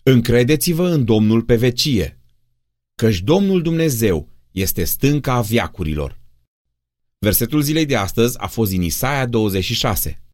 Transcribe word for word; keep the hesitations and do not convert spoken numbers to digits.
Încredeți-vă în Domnul pe vecie, căci Domnul Dumnezeu este stânca veacurilor. Versetul zilei de astăzi a fost din Isaia douăzeci și șase.